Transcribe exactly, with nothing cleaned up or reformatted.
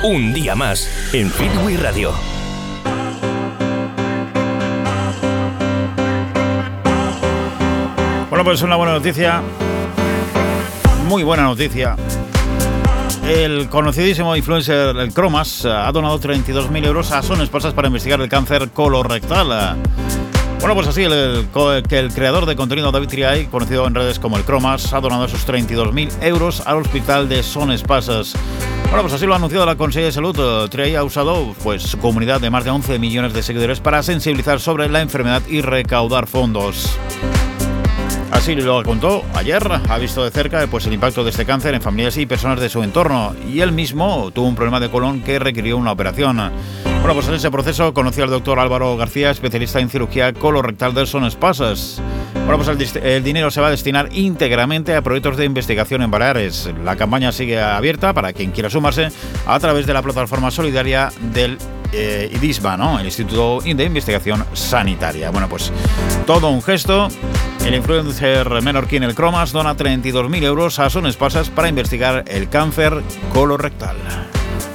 Un día más en Fitwi Radio. Bueno, pues una buena noticia, muy buena noticia. El conocidísimo influencer, el Cromas, ha donado treinta y dos mil euros a Son Espasas para investigar el cáncer colorectal. Bueno, pues así, el, el, que el creador de contenido David Triay, conocido en redes como el Cromas, ha donado esos treinta y dos mil euros al hospital de Son Espasas. Bueno, pues así lo ha anunciado la Consejería de Salud. Triay ha usado pues, su comunidad de más de once millones de seguidores para sensibilizar sobre la enfermedad y recaudar fondos. Así lo contó ayer, ha visto de cerca pues, el impacto de este cáncer en familias y personas de su entorno, y él mismo tuvo un problema de colon que requirió una operación. Bueno, pues en ese proceso conoció al doctor Álvaro García, especialista en cirugía colorectal de Son Espasas. Bueno, pues el, el dinero se va a destinar íntegramente a proyectos de investigación en Baleares. La campaña sigue abierta para quien quiera sumarse a través de la plataforma solidaria del eh, IDISBA, ¿no? El Instituto de Investigación Sanitaria. Bueno, pues todo un gesto. El influencer menorquín El Cromas dona treinta y dos mil euros a Son Espasas para investigar el cáncer colorectal.